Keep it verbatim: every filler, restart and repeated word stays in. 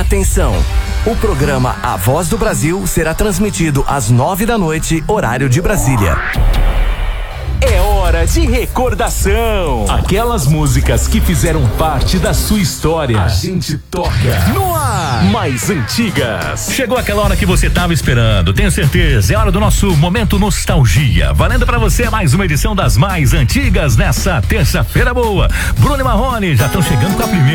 Atenção! O programa A Voz do Brasil será transmitido às nove da noite, horário de Brasília. É hora de recordação. Aquelas músicas que fizeram parte da sua história. A gente toca no ar. Mais antigas. Chegou aquela hora que você estava esperando, tenho certeza. É hora do nosso Momento Nostalgia. Valendo pra você mais uma edição das mais antigas nessa terça-feira boa. Bruno e Marrone já estão chegando com a primeira.